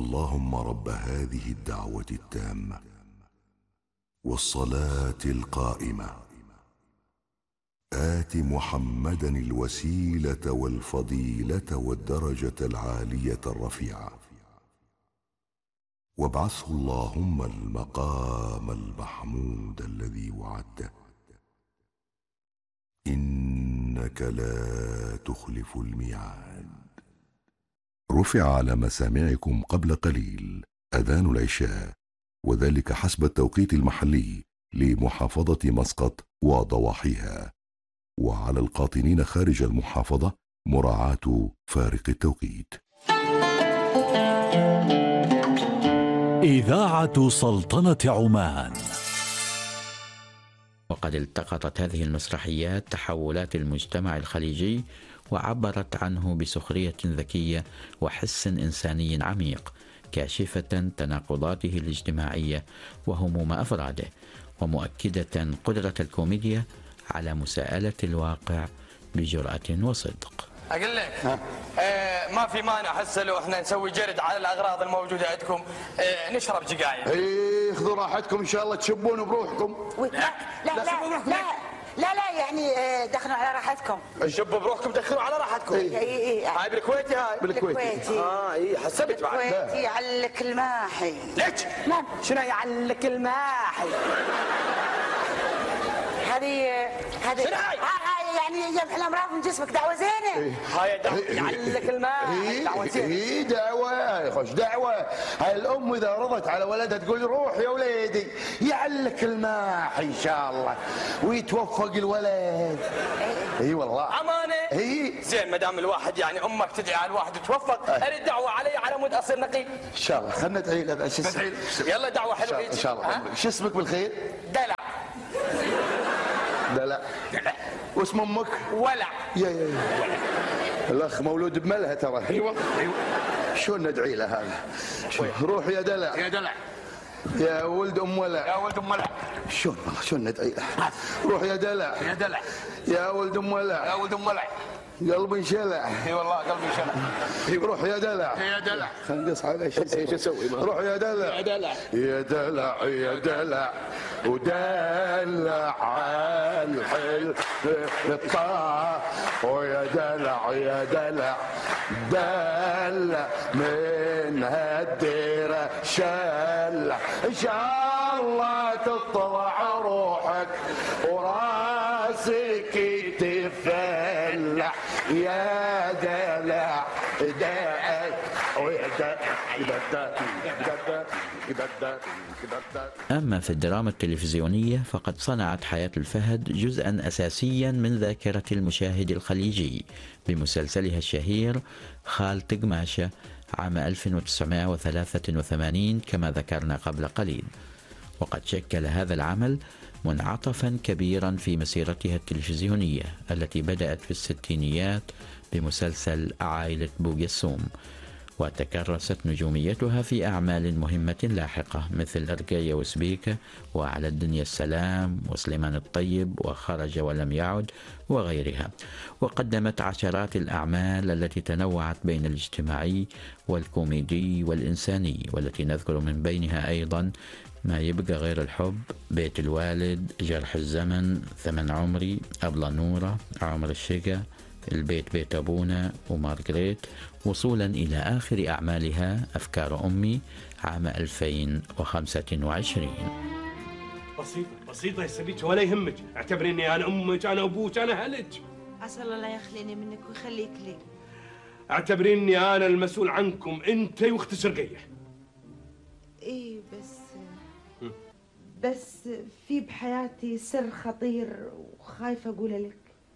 اللهم رب هذه الدعوة التامة والصلاة القائمة آت محمدا الوسيلة والفضيلة والدرجة العالية الرفيعة وابعثه اللهم المقام المحمود الذي وعدته إنك لا تخلف الميعاد. رفع على مسامعكم قبل قليل أذان العشاء، وذلك حسب التوقيت المحلي لمحافظة مسقط وضواحيها، وعلى القاطنين خارج المحافظة مراعاة فارق التوقيت. إذاعة سلطنة عمان. وقد التقطت هذه المسرحيات تحولات المجتمع الخليجي وعبرت عنه بسخرية ذكية وحس إنساني عميق، كاشفة تناقضاته الاجتماعية وهموم أفراده، ومؤكدة قدرة الكوميديا على مساءلة الواقع بجرأة وصدق. أقول لك ما في مانع هسه لو احنا نسوي جرد على الأغراض الموجودة عندكم، نشرب سجاير. ايه خذوا راحتكم ان شاء الله تشبون بروحكم. لا لا لا لا لا لا يعني دخلوا على راحتكم. شبوا بروحكم دخلوا على راحتكم. اي هاي بالكويتي هاي. بالكويتي. اي حسبت بعد. بالكويتي يعلك الماحي. ليش؟ نعم. شنو يعلك الماحي؟ هذه شنو هاي؟ يعني يمحي الامراض من جسمك، دعوه زينه. هاي يعلك الماحي دعوه زينه. اي دعوه خوش دعوه. هاي الام اذا رضت على ولدها تقول روح يا وليدي يعلك الماحي ان شاء الله ويتوفق الولد. اي والله امانه. اي زين ما دام الواحد يعني امك تدعي على الواحد وتوفق، اريد دعوه علي على مود اصير نقي. ان شاء الله. خلنا ندعي له. يلا دعوه حلوه ان شاء الله. شو اسمك بالخير؟ دلع. دلع. واسم امك؟ ولع. يا الاخ مولود بملهى ترى. ايوه شلون ندعي له هذا؟ روح يا دلع. يا دلع. يا ولد ام ولع. يا ولد ام ولع. شلون والله شلون ندعي له؟ روح يا دلع. يا دلع. يا ولد ام ولع. يا ولد ام ولع. قلبي انشلع. اي والله قلبي انشلع. روح يا دلع. يا دلع. خلينا نقص على شو اسوي؟ روح يا دلع. يا دلع. يا دلع يا دلع ودلع على الحل الطاعة ويا دلع يا دلع دلع من هالديرة شلع ان شاء الله تطلع روحك وراسك يتفلع يا دلع دلع ويا دلع. أما في الدراما التلفزيونية فقد صنعت حياة الفهد جزءا أساسيا من ذاكرة المشاهد الخليجي بمسلسلها الشهير خال تقماشة عام 1983 كما ذكرنا قبل قليل. وقد شكل هذا العمل منعطفا كبيرا في مسيرتها التلفزيونية التي بدأت في الستينيات بمسلسل عائلة بوقسوم، وتكرست نجوميتها في أعمال مهمة لاحقة مثل أرقية وسبيكة وعلى الدنيا السلام وسليمان الطيب وخرج ولم يعد وغيرها. وقدمت عشرات الأعمال التي تنوعت بين الاجتماعي والكوميدي والإنساني، والتي نذكر من بينها أيضا ما يبقى غير الحب، بيت الوالد، جرح الزمن، ثمن عمري، أبلة نورة، عمر الشقا، البيت بيت أبونا، ومارغريت، وصولا إلى آخر أعمالها أفكار أمي عام 2025. بسيطة يا سبيك ولا يهمك، اعتبريني أنا أمك أنا أبوك أنا أهلك. عسى الله لا يخليني منك ويخليك لي. اعتبريني أنا المسؤول عنكم أنت وأخت سرقية. إيه بس في بحياتي سر خطير وخايفة أقوله لك.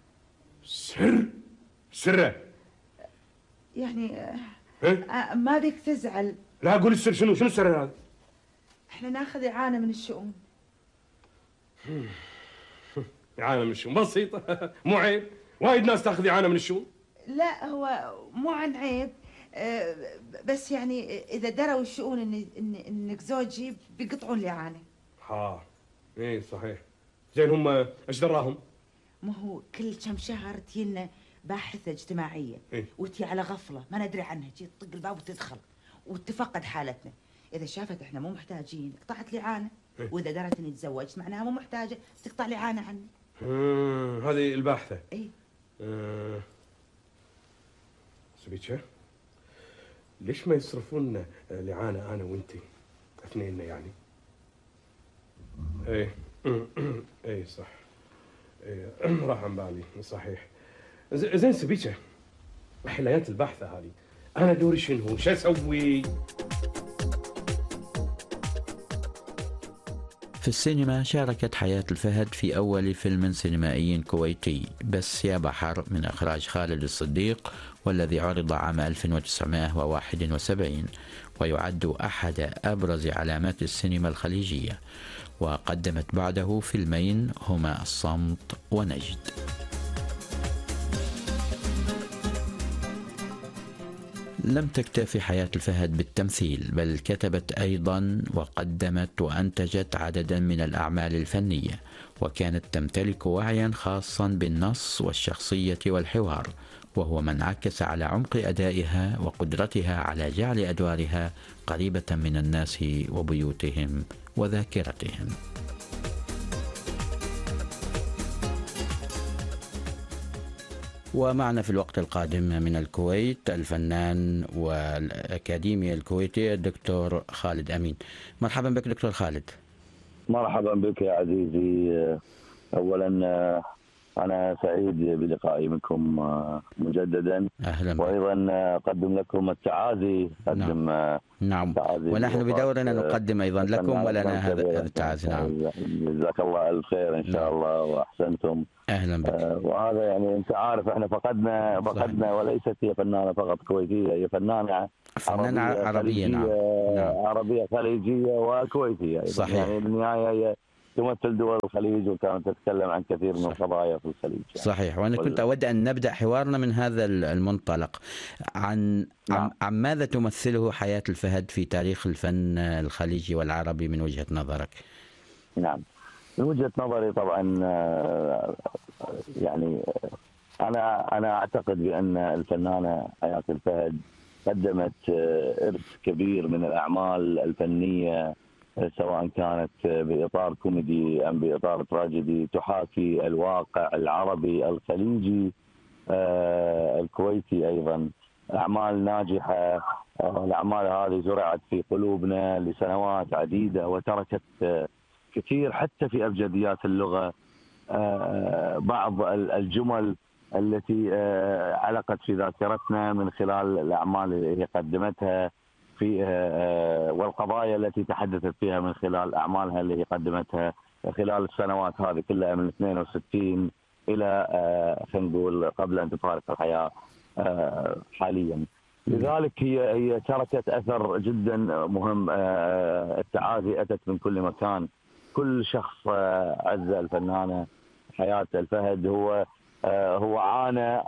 سر يعني ما بيك تزعل. لا قول السر. شنو السر هذا؟ احنا ناخذ إعانة من الشؤون. إعانة من الشؤون بسيطة مو عيب، وايد ناس تاخذ إعانة من الشؤون. لا هو مو عن عيب، بس يعني إذا دروا الشؤون إنك زوجي بيقطعون الإعانة. ايه صحيح. زين هم ايش دراهم؟ ما هو كل كم شهر تجينا باحثة اجتماعية. إيه؟ وتي على غفلة ما ندري عنها، تجي تطق الباب وتدخل وتفقد حالتنا. اذا شافت احنا مو محتاجين قطعت لعانه، واذا درت اني تزوجت معناها مو محتاجه تقطع لعانه عني. هذه الباحثه. اي سبيتشا، ليش ما يصرفون لعانه انا وانتي اثنيننا يعني؟ اي صح، راح عن بالي صحيح. زين سبيتشا، حلايات البحثة هذه أنا دوري شنو؟ شو أسوي؟ في السينما شاركت حياة الفهد في أول فيلم سينمائي كويتي، بس يا بحر، من إخراج خالد الصديق، والذي عرض عام 1971، ويعد أحد أبرز علامات السينما الخليجية. وقدمت بعده فيلمين هما الصمت ونجد. لم تكتفي حياة الفهد بالتمثيل، بل كتبت أيضا وقدمت وأنتجت عددا من الأعمال الفنية، وكانت تمتلك وعيا خاصا بالنص والشخصية والحوار، وهو ما انعكس على عمق أدائها وقدرتها على جعل أدوارها قريبة من الناس وبيوتهم وذاكرتهم. ومعنا في الوقت القادم من الكويت الفنان والأكاديمية الكويتية الدكتور خالد أمين. مرحبا بك دكتور خالد. مرحبا بك يا عزيزي. أولا أنا سعيد بلقائي منكم مجددا. أهلا بك. وأيضا أقدم لكم التعازي. نعم. ونحن بدورنا نقدم أيضا لكم ولنا هذا التعازي. نعم. جزاك الله ألف خير إن شاء الله وأحسنتم. أهلا بك. وهذا يعني أنت عارف إحنا فقدنا وليست هي فنانة فقط كويتية، هي فنانة عربية. نعم. عربية خليجية وكويتية. صحيح. يعني بالنهاية هي تمثل دول الخليج وكانت تتكلم عن كثير من القضايا في الخليج. صحيح. وأنا كنت أود أن نبدأ حوارنا من هذا المنطلق عن ماذا تمثله حياة الفهد في تاريخ الفن الخليجي والعربي من وجهة نظرك؟ نعم، من وجهة نظري طبعا يعني أنا أعتقد بأن الفنانة حياة الفهد قدمت إرث كبير من الأعمال الفنية، سواء كانت بإطار كوميدي أم بإطار تراجيدي، تحاكي الواقع العربي الخليجي الكويتي. أيضا أعمال ناجحة. الأعمال هذه زرعت في قلوبنا لسنوات عديدة وتركت كثير حتى في أبجديات اللغة. بعض الجمل التي علقت في ذاكرتنا من خلال الأعمال اللي قدمتها في والقضايا التي تحدثت فيها من خلال أعمالها اللي قدمتها خلال السنوات هذه كلها من 62 إلى خلينا نقول قبل أن تفارق الحياة حاليا. لذلك هي تركت أثر جدا مهم. التعازي أتت من كل مكان. كل شخص عز الفنانة حياة الفهد هو عانى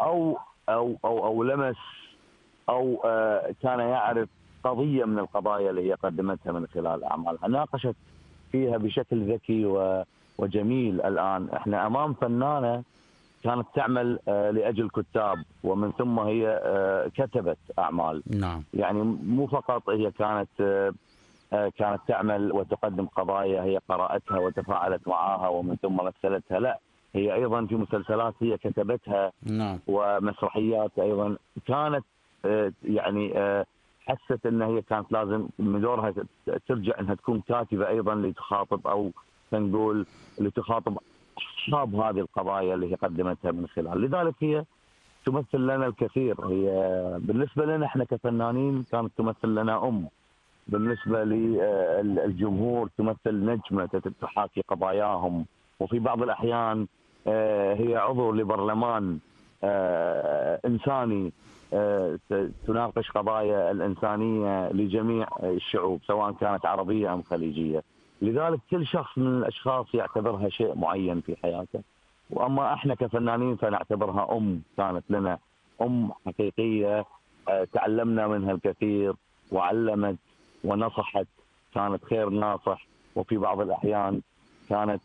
أو لمس أو كان يعرف قضية من القضايا اللي هي قدمتها من خلال أعمالها، ناقشت فيها بشكل ذكي وجميل. الآن احنا أمام فنانة كانت تعمل لأجل كتاب، ومن ثم هي كتبت أعمال. نعم. يعني مو فقط هي كانت تعمل وتقدم قضايا هي قرأتها وتفاعلت معها ومن ثم مثلتها، لا، هي أيضا في مسلسلات هي كتبتها. نعم. ومسرحيات أيضا كانت يعني حست أن هي كانت لازم من دورها ترجع أنها تكون كاتبة أيضا لتخاطب أو نقول لتخاطب أصحاب هذه القضايا اللي هي قدمتها من خلال. لذلك هي تمثل لنا الكثير. هي بالنسبة لنا احنا كفنانين كانت تمثل لنا بالنسبة للجمهور تمثل نجمة تحاكي قضاياهم، وفي بعض الأحيان هي عضو لبرلمان إنساني تناقش قضايا الإنسانية لجميع الشعوب سواء كانت عربية أم خليجية. لذلك كل شخص من الأشخاص يعتبرها شيء معين في حياته، وأما احنا كفنانين فنعتبرها كانت لنا حقيقية. تعلمنا منها الكثير وعلمت ونصحت، كانت خير ناصح، وفي بعض الأحيان كانت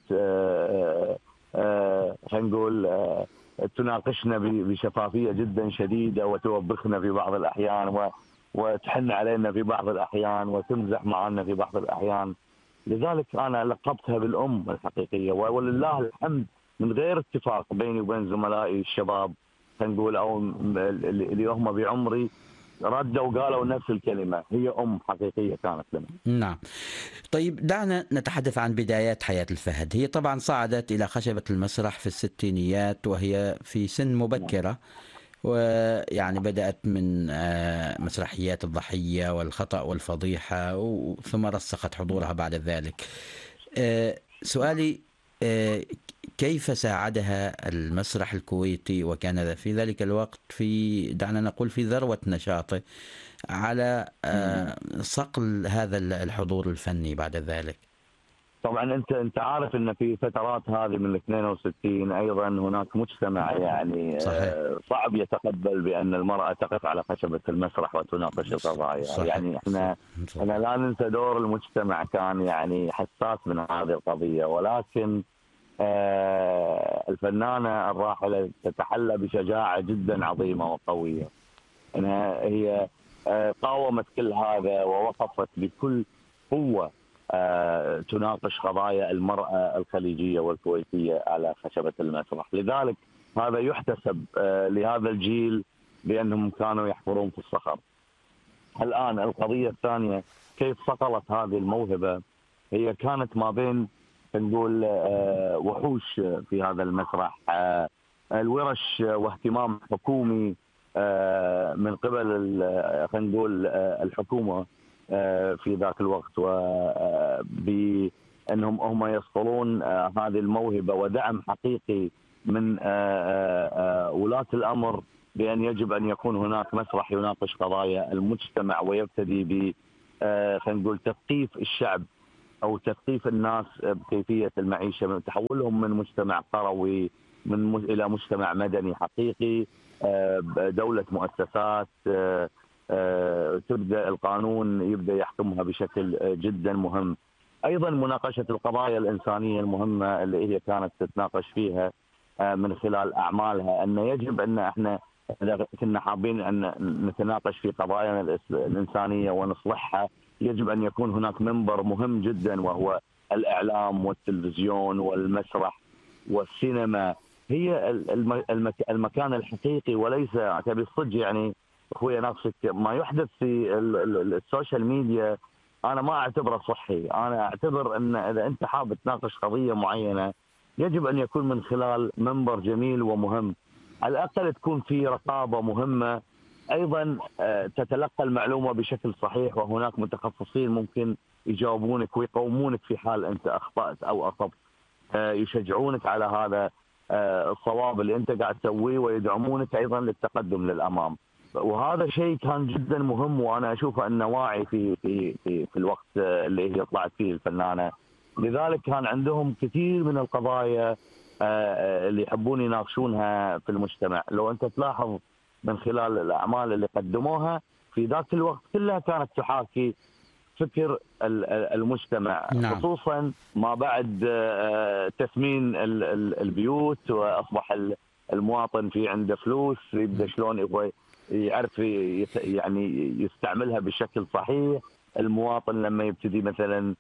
خلينا نقول تناقشنا بشفافية جدا شديدة وتوبخنا في بعض الأحيان وتحن علينا في بعض الأحيان وتمزح معنا في بعض الأحيان. لذلك أنا لقبتها بالأم الحقيقية، ولله الحمد من غير اتفاق بيني وبين زملائي الشباب خلينا نقول أو اللي هم بعمري ردوا وقالوا نفس الكلمة، هي أم حقيقية كانت لنا. نعم. طيب دعنا نتحدث عن بدايات حياة الفهد. هي طبعا صعدت إلى خشبة المسرح في الستينيات وهي في سن مبكرة، ويعني بدأت من مسرحيات الضحية والخطأ والفضيحة، ثم رسخت حضورها بعد ذلك. سؤالي كيف ساعدها المسرح الكويتي، وكان في ذلك الوقت دعنا نقول في ذروة نشاطه، على صقل هذا الحضور الفني بعد ذلك؟ طبعا انت عارف ان في فترات هذه من 62 ايضا هناك مجتمع يعني صحيح. صعب يتقبل بان المراه تقف على خشبه المسرح وتناقش القضايا. يعني احنا لا ننسى دور المجتمع، كان يعني حساس من هذه القضيه، ولكن الفنانه الراحله تتحلى بشجاعه جدا عظيمه وقويه، انها هي قاومت كل هذا ووقفت بكل قوه تناقش قضايا المرأة الخليجية والكويتية على خشبة المسرح. لذلك هذا يحتسب لهذا الجيل بأنهم كانوا يحفرون في الصخر. الآن القضية الثانية، كيف صقلت هذه الموهبة؟ هي كانت ما بين نقول وحوش في هذا المسرح، الورش واهتمام حكومي من قبل خلينا نقول الحكومة في ذاك الوقت، وبأنهم هم يصقلون هذه الموهبة، ودعم حقيقي من ولاة الأمر بأن يجب أن يكون هناك مسرح يناقش قضايا المجتمع، ويبتدي ب خلينا نقول تثقيف الشعب أو تثقيف الناس بكيفية المعيشة، تحولهم من مجتمع قروي إلى مجتمع مدني حقيقي، دولة مؤسسات، تبدأ القانون يبدأ يحكمها بشكل جدا مهم. أيضا مناقشة القضايا الإنسانية المهمة اللي هي كانت تتناقش فيها من خلال أعمالها، أن يجب أن احنا كنا حابين أن نتناقش في قضايا الإنسانية ونصلحها، يجب أن يكون هناك منبر مهم جدا وهو الإعلام والتلفزيون والمسرح والسينما، هي المكان الحقيقي، وليس تبي الصدق يعني اخويا نفسك ما يحدث في السوشيال ميديا انا ما اعتبره صحي. انا اعتبر ان اذا انت حاب تناقش قضيه معينه يجب ان يكون من خلال منبر جميل ومهم، على الاقل تكون في رقابه مهمه، ايضا تتلقى المعلومه بشكل صحيح، وهناك متخصصين ممكن يجاوبونك ويقومونك في حال انت اخطات او اصبت، يشجعونك على هذا الصواب اللي انت قاعد تسويه، ويدعمونك ايضا للتقدم للامام. وهذا شيء كان جدا مهم، وانا اشوفه انه واعي في الوقت اللي هي طلعت فيه الفنانه. لذلك كان عندهم كثير من القضايا اللي يحبون يناقشونها في المجتمع. لو انت تلاحظ من خلال الاعمال اللي قدموها في ذاك الوقت كلها كانت تحاكي فكر المجتمع. نعم. خصوصا ما بعد تثمين البيوت، واصبح المواطن في عنده فلوس يبدا شلون يبغى يعرف يعني يستعملها بشكل صحيح. المواطن لما يبتدي مثلا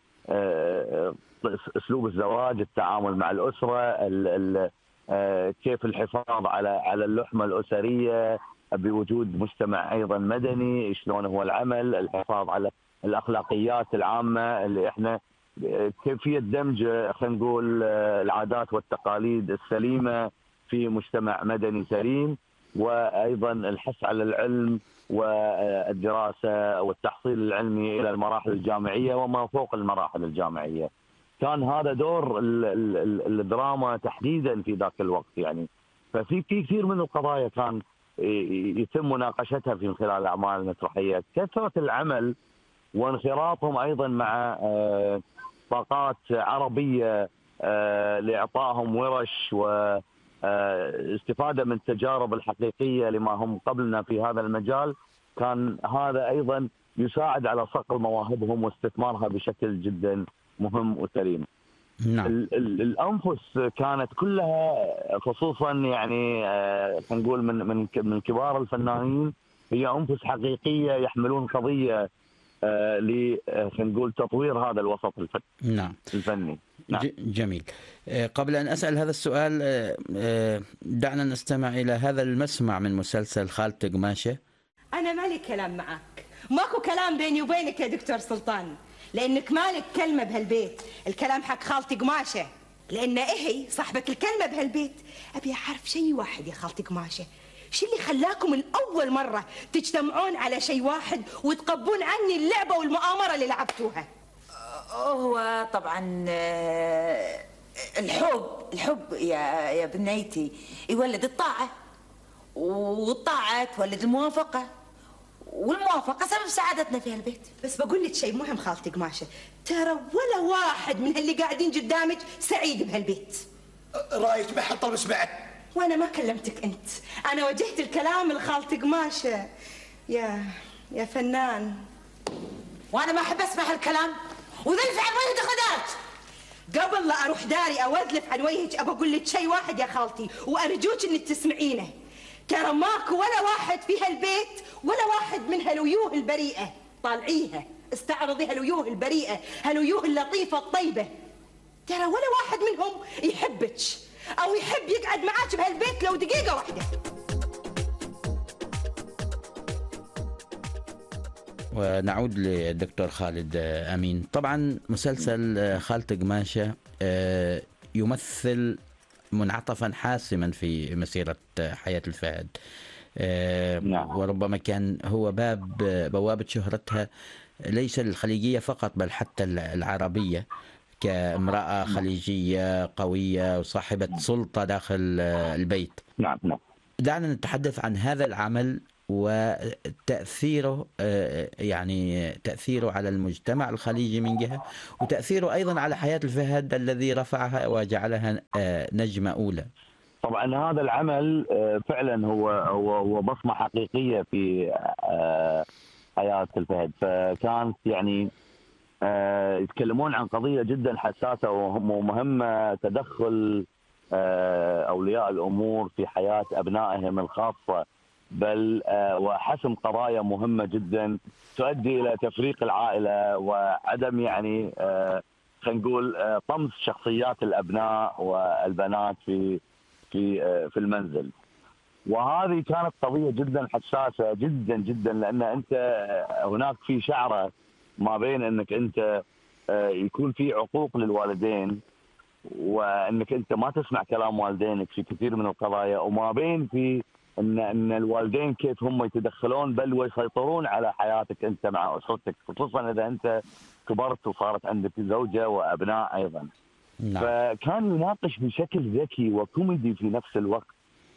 اسلوب الزواج، التعامل مع الاسره، كيف الحفاظ على اللحمه الاسريه بوجود مجتمع ايضا مدني، شلون هو العمل، الحفاظ على الاخلاقيات العامه اللي احنا كيفيه دمج خلينا نقول العادات والتقاليد السليمه في مجتمع مدني سليم، وايضا الحث على العلم والدراسه والتحصيل العلمي الى المراحل الجامعيه وما فوق المراحل الجامعيه. كان هذا دور الدراما تحديدا في ذاك الوقت يعني. ففي كثير من القضايا كان يتم مناقشتها في خلال الاعمال المسرحيه. كثره العمل وانخراطهم ايضا مع طاقات عربيه لاعطائهم ورش واستفاده من التجارب الحقيقيه لما هم قبلنا في هذا المجال، كان هذا ايضا يساعد على صقل مواهبهم واستثمارها بشكل جدا مهم وسليم. نعم. الانفس كانت كلها خصوصا يعني خلينا نقول من كبار الفنانين هي أنفس حقيقية يحملون قضية خلينا نقول تطوير هذا الوسط نعم. الفني. نعم. جميل. قبل أن أسأل هذا السؤال دعنا نستمع إلى هذا المسمع من مسلسل خالتي قماشة. أنا مالي كلام معك، ماكو كلام بيني وبينك يا دكتور سلطان، لأنك مالك كلمة بهالبيت. الكلام حق خالتي قماشة، لأن هي صاحبة الكلمة بهالبيت. أبي أعرف شيء واحد يا خالتي قماشة، شو اللي خلاكم من أول مرة تجتمعون على شيء واحد وتقبون عني اللعبة والمؤامرة اللي لعبتوها؟ هو طبعا الحب يا بنيتي يولد الطاعة، والطاعة تولد الموافقة، والموافقة سبب سعادتنا في هالبيت. بس بقول لك شيء مهم خالتي قماشة، ترى ولا واحد من اللي قاعدين قدامك سعيد بهالبيت. رايك ما حد طلب اسمعك. وانا ما كلمتك انت، انا وجهت الكلام لخالتي قماشة. يا فنان، وانا ما احب اسمع هالكلام، وذلف عن وجهك خدات. قبل لا اروح داري اوذلف عن وجهك ابى اقول لك شيء واحد يا خالتي، وارجوك انك تسمعينه. ترى ماكو ولا واحد في هالبيت ولا واحد من هالويوه البريئة، طالعيها استعرضي هالويوه البريئة، هالويوه اللطيفة الطيبة، ترى ولا واحد منهم يحبك او يحب يقعد معاك بهالبيت لو دقيقة واحدة. ونعود للدكتور خالد أمين. طبعا مسلسل خالتي قماشة يمثل منعطفا حاسما في مسيرة حياة الفهد. نعم. وربما كان هو بوابة شهرتها ليس الخليجية فقط بل حتى العربية، كامرأة خليجية قوية وصاحبة سلطة داخل البيت. نعم. دعنا نتحدث عن هذا العمل وتأثيره، يعني تأثيره على المجتمع الخليجي من جهة، وتأثيره أيضا على حياة الفهد الذي رفعها وجعلها نجمة أولى. طبعا هذا العمل فعلا هو بصمة حقيقية في حياة الفهد، فكانت يعني يتكلمون عن قضية جدا حساسة ومهمة، تدخل أولياء الأمور في حياة أبنائهم الخاصة، بل وحسم قضايا مهمة جدا تؤدي إلى تفريق العائلة وعدم يعني خلينا نقول طمس شخصيات الأبناء والبنات في المنزل. وهذه كانت قضية جدا حساسة جدا جدا، لأن أنت هناك في شعرة ما بين أنك أنت يكون في عقوق للوالدين وأنك أنت ما تسمع كلام والدينك في كثير من القضايا، وما بين في ان الوالدين كيف هم يتدخلون بل ويسيطرون على حياتك انت مع اسرتك، خصوصا اذا انت كبرت وصارت عندك زوجه وابناء ايضا. نعم. فكان يناقش بشكل ذكي وكوميدي في نفس الوقت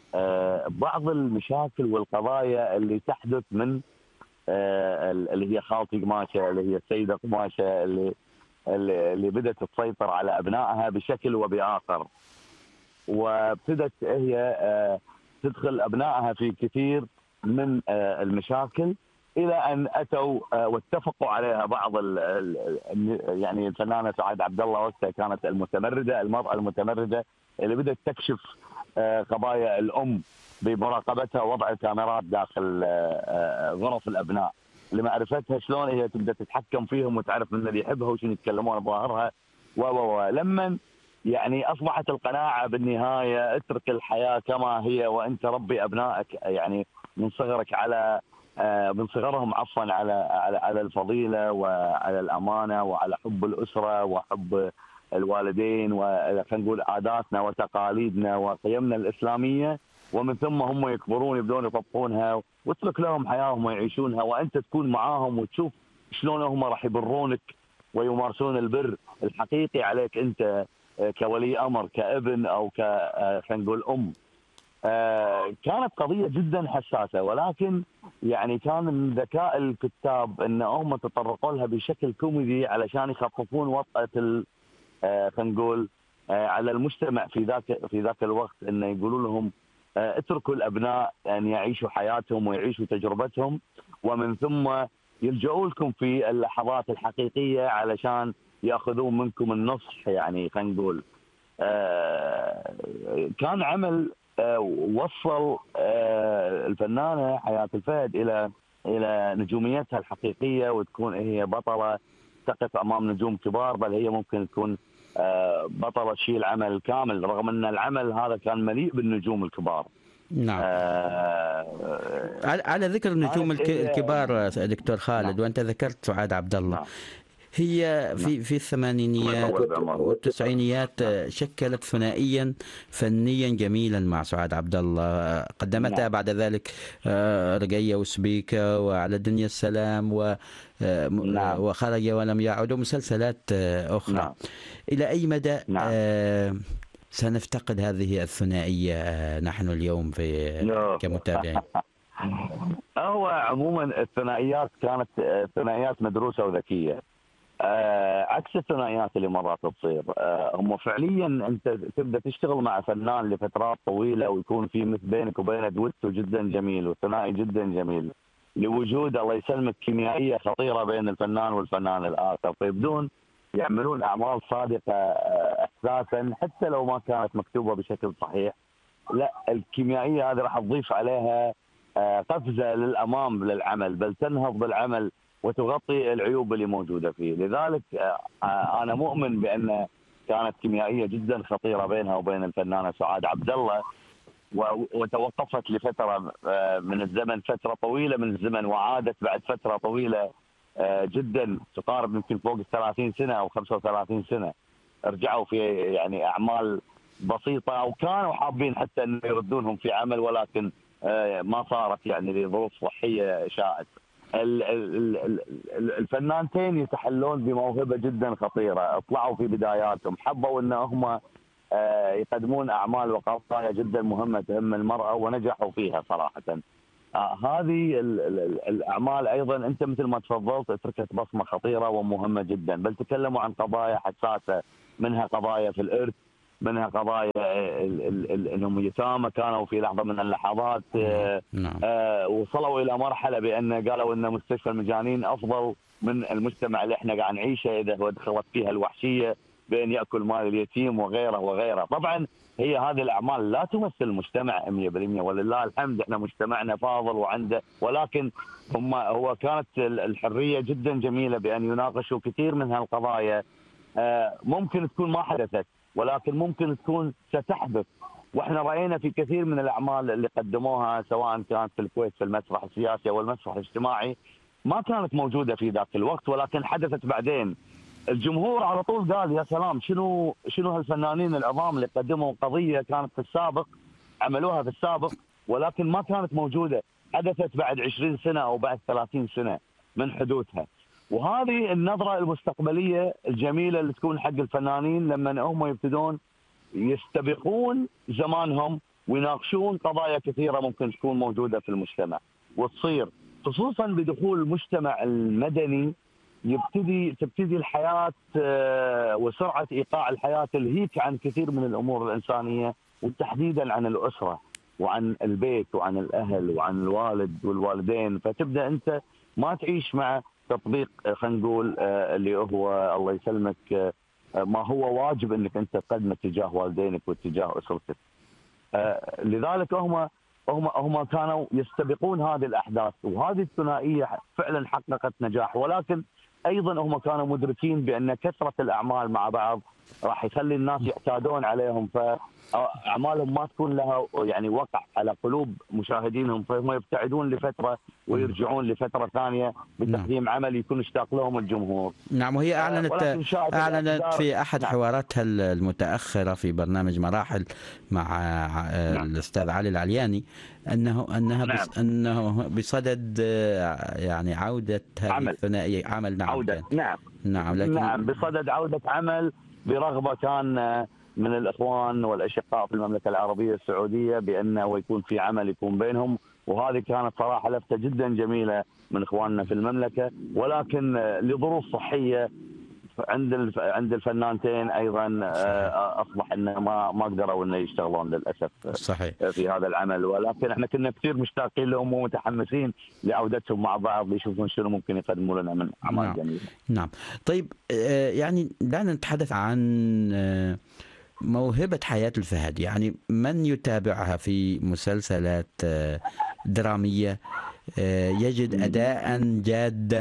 بعض المشاكل والقضايا اللي تحدث من اللي هي خالتي قماشه، اللي هي السيده قماشه اللي بدأت تسيطر على ابنائها بشكل وبآخر، وابتدت هي تدخل أبنائها في كثير من المشاكل، إلى أن أتوا واتفقوا عليها بعض يعني الفنانة سعاد عبد الله وقتها كانت المرأة المتمردة اللي بدأت تكشف قضايا الأم بمراقبتها ووضع كاميرات داخل غرف الأبناء لمعرفتها شلون هي تبدأ تتحكم فيهم وتعرف من اللي يحبها وشنو يتكلمون بظاهرها لما يعني أصبحت القناعة بالنهاية اترك الحياة كما هي وأنت ربي أبنائك يعني من صغرك من صغرهم عفوا على الفضيلة وعلى الأمانة وعلى حب الأسرة وحب الوالدين وخلينا نقول عاداتنا وتقاليدنا وقيمنا الإسلامية، ومن ثم هم يكبرون يبدون يطبقونها، واترك لهم حياتهم ويعيشونها وأنت تكون معاهم وتشوف شلون هم راح يبرونك ويمارسون البر الحقيقي عليك أنت كولي أمر، كابن أو خلينا نقول أم. كانت قضية جدا حساسة، ولكن يعني كان من ذكاء الكتاب أن هم تطرقوا لها بشكل كوميدي علشان يخففون وطأة خلينا نقول على المجتمع في ذاك الوقت، أن يقولوا لهم اتركوا الأبناء أن يعيشوا حياتهم ويعيشوا تجربتهم، ومن ثم يلجؤوا لكم في اللحظات الحقيقية علشان ياخذون منكم النصح. يعني خلينا نقول كان عمل وصل الفنانة حياة الفهد إلى نجوميتها الحقيقية، وتكون هي بطلة تقف أمام نجوم كبار، بل هي ممكن تكون بطلة تشيل عمل كامل، رغم أن العمل هذا كان مليء بالنجوم الكبار. نعم. على ذكر النجوم الكبار دكتور خالد، وأنت ذكرت سعاد عبد الله. هي في الثمانينيات والتسعينيات شكلت ثنائيا فنيا جميلا مع سعاد عبد الله، قدمتها بعد ذلك رقية وسبيكة وعلى الدنيا السلام وخرج ولم يعد ومسلسلات أخرى. إلى أي مدى سنفتقد هذه الثنائية نحن اليوم كمتابعين؟ هو عموما الثنائيات كانت ثنائيات مدروسة وذكية، عكس الثنائيات اللي مرات تصير. هم فعليا انت تبدا تشتغل مع فنان لفترات طويله ويكون في مثل بينك وبينه دويتو جدا جميل وثنائي جدا جميل، لوجود الله يسلمك كيميائيه خطيره بين الفنان والفنان الاخر، فيبدون يعملون اعمال صادقه اساسا حتى لو ما كانت مكتوبه بشكل صحيح. لا، الكيميائيه هذه راح تضيف عليها قفزه للامام للعمل، بل تنهض بالعمل وتغطي العيوب اللي موجوده فيه. لذلك انا مؤمن بان كانت كيميائيه جدا خطيره بينها وبين الفنانه سعاد عبد الله، وتوقفت لفتره من الزمن، فتره طويله من الزمن، وعادت بعد فتره طويله جدا تقارب يمكن فوق 30 سنه او 35 سنه. رجعوا في يعني اعمال بسيطه، وكانوا حابين حتى انه يردونهم في عمل، ولكن ما صارت يعني لظروف صحيه شاءت. الفنانتين يتحلون بموهبه جدا خطيره، اطلعوا في بداياتهم، حبوا ان هم يقدمون اعمال وقضايا جدا مهمه تهم المراه، ونجحوا فيها صراحه. هذه الاعمال ايضا انت مثل ما تفضلت تركت بصمه خطيره ومهمه جدا، بل تكلموا عن قضايا حساسه، منها قضايا في الارث، منها قضايا انهم يتامى كانوا في لحظه من اللحظات. وصلوا الى مرحله بان قالوا ان مستشفى المجانين افضل من المجتمع اللي احنا قاعد نعيشه اذا هو دخلت فيها الوحشيه بين ياكل مال اليتيم وغيره وغيره. طبعا هي هذه الاعمال لا تمثل المجتمع 100%، ولله الحمد احنا مجتمعنا فاضل وعنده، ولكن هو كانت الحريه جدا جميله بان يناقشوا كثير من هالقضايا ممكن تكون ما حدثت، ولكن ممكن تكون ستحدث. واحنا راينا في كثير من الاعمال اللي قدموها سواء كانت في الكويت في المسرح السياسي او المسرح الاجتماعي ما كانت موجوده في ذاك الوقت، ولكن حدثت بعدين. الجمهور على طول قال يا سلام، شنو هالفنانين العظام اللي قدموا قضيه كانت في السابق، عملوها في السابق ولكن ما كانت موجوده، حدثت بعد 20 سنه او بعد 30 سنه من حدوثها. وهذه النظرة المستقبلية الجميلة اللي تكون حق الفنانين لما هم يبتدون يستبقون زمانهم ويناقشون قضايا كثيرة ممكن تكون موجودة في المجتمع وتصير، خصوصا بدخول المجتمع المدني تبتدي الحياة وسرعة إيقاع الحياة تلهيك عن كثير من الأمور الإنسانية، وتحديدا عن الأسرة وعن البيت وعن الأهل وعن الوالد والوالدين. فتبدأ أنت ما تعيش مع تطبيق خلينا نقول اللي هو الله يسلمك ما هو واجب انك انت تقدمه تجاه والدينك واتجاه اسرتك. لذلك هم كانوا يستبقون هذه الاحداث، وهذه الثنائيه فعلا حققت نجاح، ولكن ايضا هم كانوا مدركين بان كثره الاعمال مع بعض راح يخلي الناس يعتادون عليهم، فاعمالهم ما تكون لها يعني وقع على قلوب مشاهدينهم، فهم يبتعدون لفتره ويرجعون لفتره ثانيه بتقديم عمل يكون اشتاق لهم الجمهور. نعم، وهي اعلنت في احد حواراتها المتاخره في برنامج مراحل مع الاستاذ علي العلياني انه بصدد يعني عوده هذه الثنائيه عمل. نعم بصدد عوده عمل برغبه كان من الاخوان والاشقاء في المملكه العربيه السعوديه بانه يكون في عمل يكون بينهم، وهذه كانت صراحه لفته جدا جميله من اخواننا في المملكه، ولكن لظروف صحيه عند الفنانتين ايضا اصبح انه ما قدروا انه يشتغلون للاسف صحيح في هذا العمل، ولكن احنا كنا كثير مشتاقين لهم ومتحمسين لعودتهم مع بعض ليشوفون شنو ممكن يقدموا لنا من اعمال جميله. نعم. طيب يعني دعنا نتحدث عن موهبة حياة الفهد، يعني من يتابعها في مسلسلات درامية يجد أداء جادا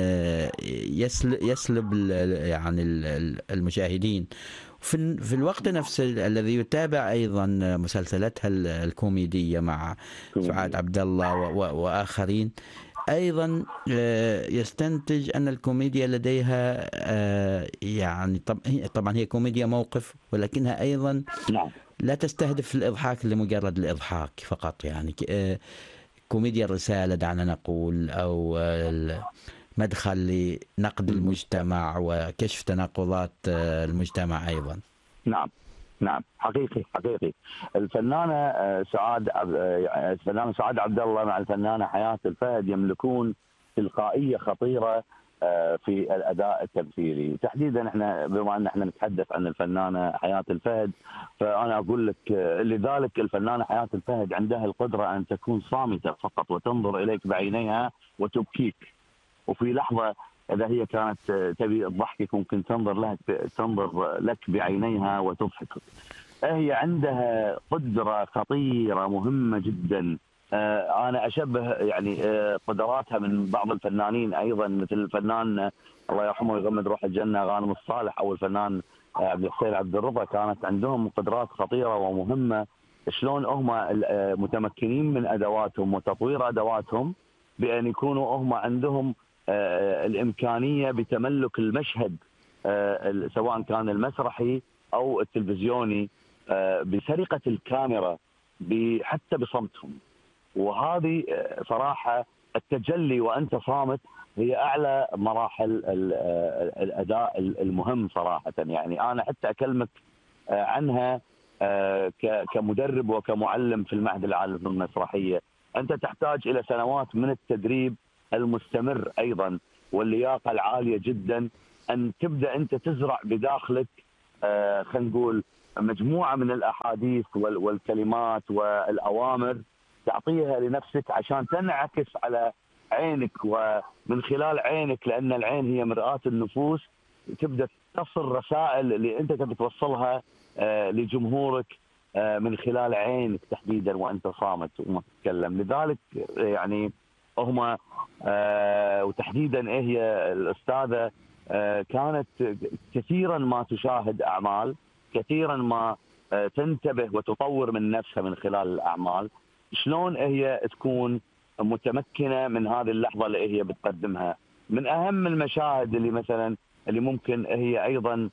يسلب يعني المشاهدين. في الوقت نفسه الذي يتابع أيضا مسلسلاتها الكوميدية مع سعاد عبد الله وآخرين، أيضا يستنتج أن الكوميديا لديها يعني طبعا هي كوميديا موقف، ولكنها أيضا لا تستهدف الإضحاك لمجرد الإضحاك فقط، يعني كوميديا الرسالة دعنا نقول، أو مدخل لنقد المجتمع وكشف تناقضات المجتمع أيضا. نعم حقيقي. الفنانة سعاد عبد الله مع الفنانة حياة الفهد يملكون تلقائية خطيرة في الأداء التمثيلي تحديدا. احنا بما ان احنا نتحدث عن الفنانة حياة الفهد، فأنا أقول لك لذلك الفنانة حياة الفهد عندها القدرة أن تكون صامتة فقط وتنظر إليك بعينيها وتبكيك، وفي لحظة إذا هي كانت تبي تضحكك ممكن تنظر لك بعينيها وتضحك. هي عندها قدرة خطيرة مهمة جدا. أنا أشبه يعني قدراتها من بعض الفنانين أيضا، مثل الفنان الله يرحمه ويغمد روح الجنة غانم الصالح، أو الفنان عبد الحسين عبد الرضا. كانت عندهم قدرات خطيرة ومهمة، شلون هم متمكنين من أدواتهم وتطوير أدواتهم بأن يكونوا هم عندهم الإمكانية بتملك المشهد سواء كان المسرحي أو التلفزيوني بسرقة الكاميرا حتى بصمتهم. وهذه صراحة التجلي وأنت صامت هي أعلى مراحل الأداء المهم صراحة. يعني أنا حتى أكلمك عنها كمدرب وكمعلم في المعهد العالي للمسرحية. أنت تحتاج إلى سنوات من التدريب المستمر أيضا واللياقة العالية جدا، أن تبدأ أنت تزرع بداخلك خلينا نقول مجموعة من الأحاديث والكلمات والأوامر تعطيها لنفسك عشان تنعكس على عينك، ومن خلال عينك لأن العين هي مرآة النفوس تبدأ تصل رسائل اللي أنت تبي توصلها لجمهورك من خلال عينك تحديدا وأنت صامت وما تتكلم. لذلك يعني هم وتحديدا هي الأستاذة كانت كثيرا ما تشاهد أعمال، كثيرا ما تنتبه وتطور من نفسها من خلال الأعمال. شلون هي تكون متمكنة من هذه اللحظة اللي هي بتقدمها. من أهم المشاهد اللي مثلا اللي ممكن هي أيضا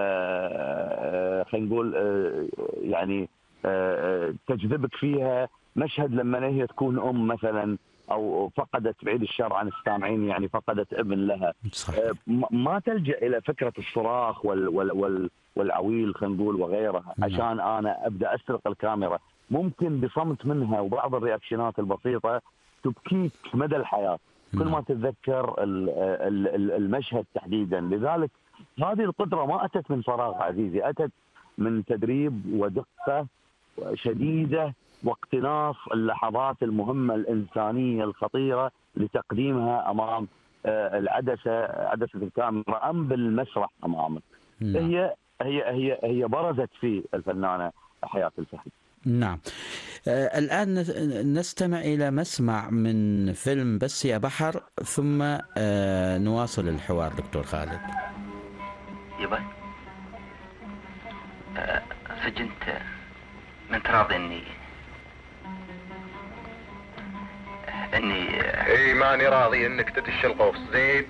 خلينا نقول يعني تجذبك فيها مشهد لما هي تكون مثلا أو فقدت بعيد الشر عن السامعين يعني فقدت ابن لها، ما تلجأ إلى فكرة الصراخ والعويل خلينا نقول وغيرها عشان أنا أبدأ أسرق الكاميرا. ممكن بصمت منها وبعض الرياكشنات البسيطة تبكيك مدى الحياة كل ما تتذكر المشهد تحديدا. لذلك هذه القدرة ما أتت من فراغ عزيزي، أتت من تدريب ودقة شديدة واقتناص اللحظات المهمة الإنسانية الخطيرة لتقديمها أمام عدسة الكاميرا أم بالمسرح أمامك. هي برزت في الفنانة حياة الفهد. نعم. الآن نستمع إلى مسمع من فيلم بس يا بحر، ثم نواصل الحوار دكتور خالد. يبا سجنت من تراضي اني اي ماني راضي انك تدش القوس زين،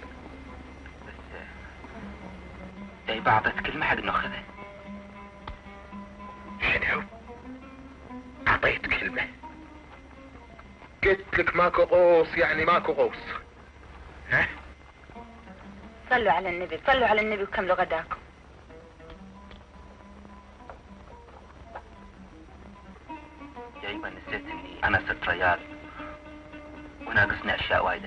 بس بعطت كلمة حق ناخذها. شنو؟ اعطيت كلمة؟ قلت لك ماكو قوس يعني ماكو قوس. ها؟ صلوا على النبي، صلوا على النبي وكملوا غداكم. يا ايمن نسيت اني انا صرت ريال وناقصني اشياء وايدة.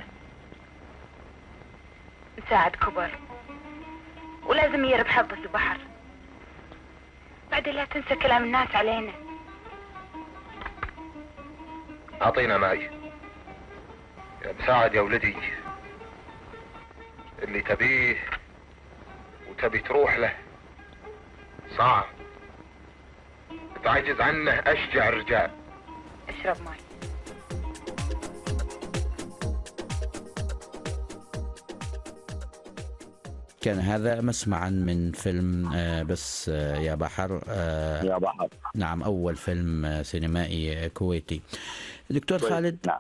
مساعد كبر ولازم يربح حظه في بحر. بعدين لا تنسى كلام الناس علينا. اعطينا ماي يا مساعد يا ولدي، اللي تبيه وتبي تروح له صعب تعجز عنه أشجع الرجال. اشرب ماي. كان هذا مسمعا من فيلم بس يا بحر. يا بحر. نعم، أول فيلم سينمائي كويتي. دكتور خالد، نعم.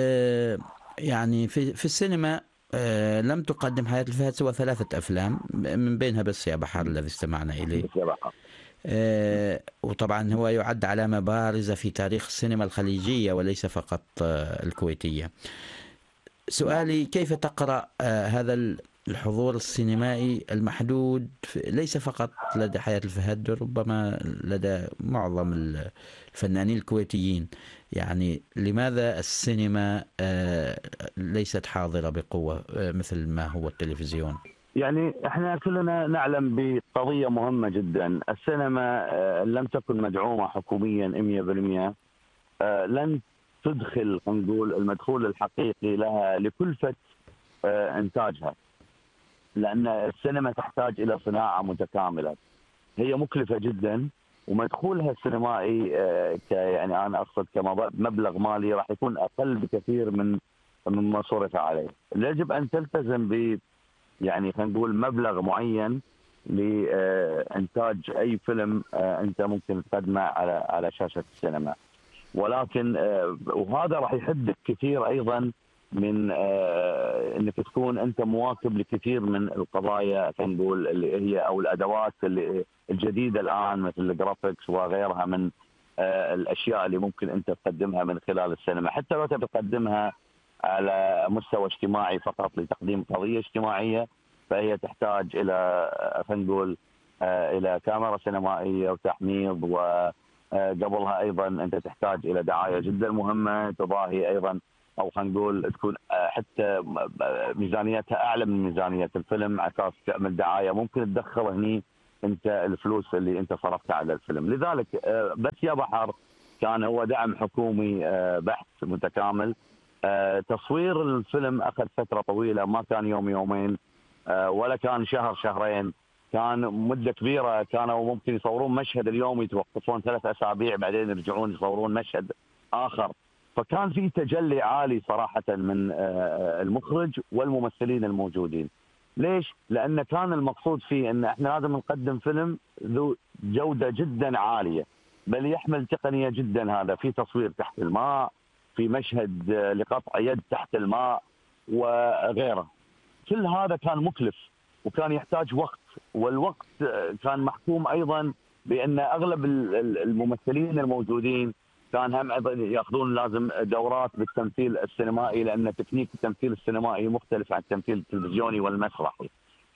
يعني في السينما لم تقدم حياة الفهد سوى 3 أفلام، من بينها بس يا بحر الذي استمعنا إليه. بس يا بحر. وطبعا هو يعد علامة بارزة في تاريخ السينما الخليجية وليس فقط الكويتية. سؤالي، كيف تقرأ هذا الحضور السينمائي المحدود ليس فقط لدى حياة الفهد، ربما لدى معظم الفنانين الكويتيين؟ يعني لماذا السينما ليست حاضرة بقوة مثل ما هو التلفزيون؟ يعني احنا كلنا نعلم بقضية مهمة جدا. السينما لم تكن مدعومة حكوميا 100%، لن تدخل، نقول، المدخول الحقيقي لها لكلفة انتاجها، لأن السينما تحتاج إلى صناعة متكاملة، هي مكلفة جدا، ومدخولها السينمائي يعني أنا أقصد كمبلغ مالي راح يكون أقل بكثير مما صرف عليه. يجب أن تلتزم ب، يعني خلينا نقول، مبلغ معين لإنتاج أي فيلم أنت ممكن تقدمه على شاشة السينما. ولكن وهذا راح يحدك كثير أيضا من انك تكون انت مواكب لكثير من القضايا، خلينا نقول، اللي هي او الادوات اللي الجديده الان مثل الجرافيكس وغيرها من الاشياء اللي ممكن انت تقدمها من خلال السينما. حتى لو تبي تقدمها على مستوى اجتماعي فقط لتقديم قضيه اجتماعيه، فهي تحتاج الى، خلينا نقول، الى كاميرا سينمائيه وتحميض، وقبلها ايضا انت تحتاج الى دعايه جدا مهمه تضاهي ايضا، او خلينا نقول تكون حتى ميزانيتها اعلى من ميزانيه الفيلم على اساس تعمل دعايه ممكن تدخل هني انت الفلوس اللي انت صرفتها على الفيلم. لذلك بس يا بحر كان هو دعم حكومي بحث متكامل. تصوير الفيلم اخذ فتره طويله، ما كان يوم يومين ولا كان شهر شهرين، كان مده كبيره. كانوا ممكن يصورون مشهد اليوم يتوقفون 3 أسابيع بعدين يرجعون يصورون مشهد اخر. فكان في تجلي عالي صراحة من المخرج والممثلين الموجودين. ليش؟ لأن كان المقصود فيه أن احنا لازم نقدم فيلم ذو جودة جدا عالية، بل يحمل تقنية جدا. هذا في تصوير تحت الماء، في مشهد لقطع يد تحت الماء وغيره. كل هذا كان مكلف وكان يحتاج وقت، والوقت كان محكوم أيضا بأن أغلب الممثلين الموجودين كان هم ياخذون لازم دورات بالتمثيل السينمائي، لان تكنيك التمثيل السينمائي مختلف عن التمثيل التلفزيوني والمسرحي.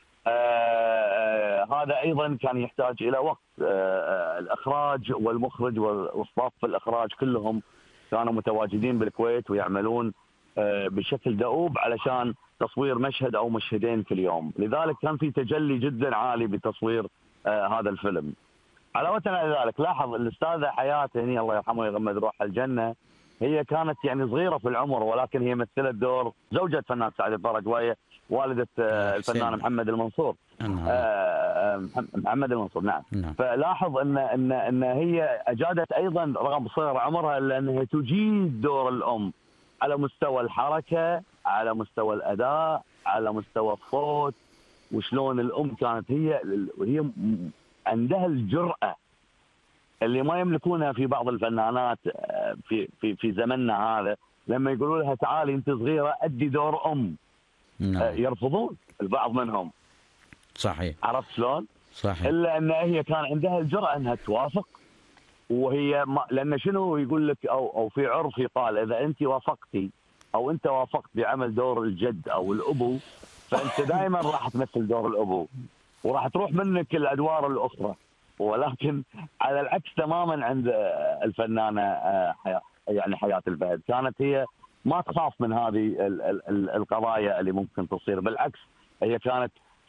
هذا ايضا كان يحتاج الى وقت. الاخراج والمخرج والصف الاخراج كلهم كانوا متواجدين بالكويت ويعملون بشكل دؤوب علشان تصوير مشهد او مشهدين في اليوم. لذلك كان في تجلي جدا عالي بتصوير هذا الفيلم. علاوة على ذلك لاحظ الأستاذة حياة هني الله يرحمه ويغمد روحها الجنة، هي كانت يعني صغيرة في العمر، ولكن هي مثلت دور زوجة فنان سعد الفرج وهي والدة الفنان محمد المنصور. محمد المنصور، نعم. فلاحظ ان هي اجادت ايضا رغم صغر عمرها لانها تجيد دور الام على مستوى الحركة، على مستوى الأداء، على مستوى الصوت، وشلون الام كانت هي عندها الجرأة اللي ما يملكونها في بعض الفنانات في زمننا هذا، لما يقولوا لها تعالي انت صغيرة ادي دور ام يرفضون البعض منهم. صحيح. عرفت شلون؟ صحيح. الا ان هي كان عندها الجرأة انها توافق، وهي لان شنو يقول لك او في عرف يقال اذا انت وافقتي او انت وافقت بعمل دور الجد او الابو فانت دائما راح تمثل دور الابو وراح تروح منك الادوار الاخرى. ولكن على العكس تماما عند الفنانه يعني حياة الفهد، كانت هي ما تخاف من هذه القضايا اللي ممكن تصير، بالعكس هي كانت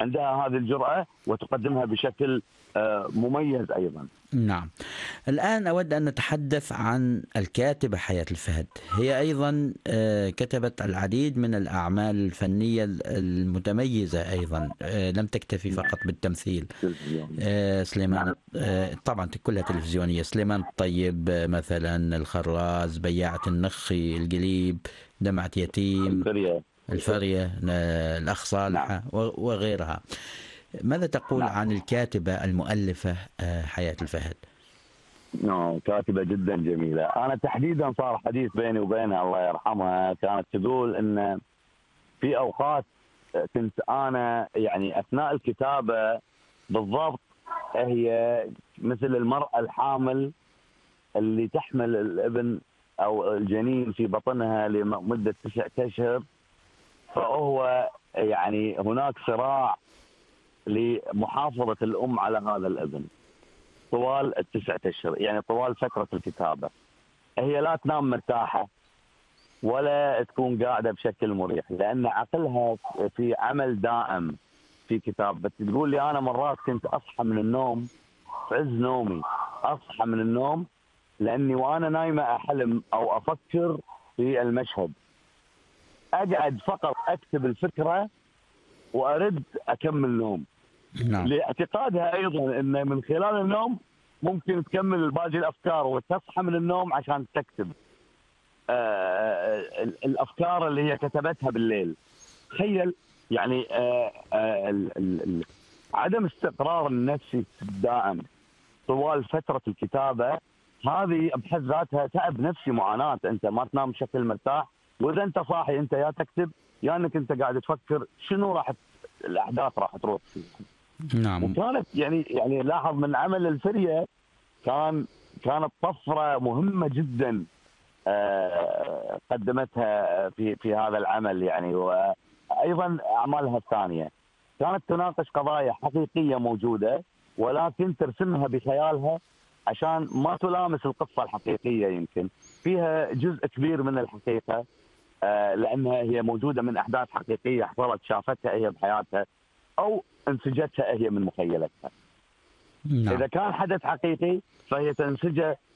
عندها هذه الجرأة وتقدمها بشكل مميز أيضا. نعم. الآن أود أن نتحدث عن الكاتبة حياة الفهد. هي أيضا كتبت العديد من الأعمال الفنية المتميزة أيضا، لم تكتفي فقط بالتمثيل. سليمان طبعا كلها تلفزيونية، سليمان الطيب مثلا، الخراز، بياعة النخي، القليب، دمعة يتيم، الفرية، الأخ صالحة وغيرها. ماذا تقول عن الكاتبة المؤلفة حياة الفهد؟ كاتبة جدا جميلة. أنا تحديدا صار حديث بيني وبينها الله يرحمها، كانت تقول إن في أوقات كنت أنا يعني أثناء الكتابة بالضبط هي مثل المرأة الحامل اللي تحمل الابن أو الجنين في بطنها لمدة 9 أشهر، فهو يعني هناك صراع لمحافظة الأم على هذا الابن طوال 9 أشهر، يعني طوال فترة الكتابة. هي لا تنام مرتاحة ولا تكون قاعدة بشكل مريح، لأن عقلها في عمل دائم في كتابة. تقول لي أنا مرات كنت أصحى من النوم في عز نومي، أصحى من النوم لأني وأنا نايمة أحلم أو أفكر في المشهد، أقعد فقط أكتب الفكرة وأرد أكمل نوم. نعم. لاعتقادها أيضا أن من خلال النوم ممكن تكمل باقي الأفكار، وتصحى من النوم عشان تكتب الأفكار اللي هي كتبتها بالليل. تخيل يعني عدم استقرار النفسي الدائم طوال فترة الكتابة، هذه بحد ذاتها تعب نفسي، معاناة. أنت ما تنام بشكل مرتاح، وإذا أنت صاحي أنت يا تكتب يا أنك أنت قاعد تفكر شنو راح الأحداث راح تروح فيه. نعم. وكانت يعني لاحظ من عمل الفرية كانت طفرة مهمة جدا قدمتها في هذا العمل يعني. وأيضا أعمالها الثانية كانت تناقش قضايا حقيقية موجودة، ولكن ترسمها بخيالها عشان ما تلامس القصة الحقيقية. يمكن فيها جزء كبير من الحقيقة لأنها هي موجودة من أحداث حقيقية حصلت، شافتها هي بحياتها أو انسجتها هي من مخيلتها. نعم. إذا كان حدث حقيقي فهي تنسجه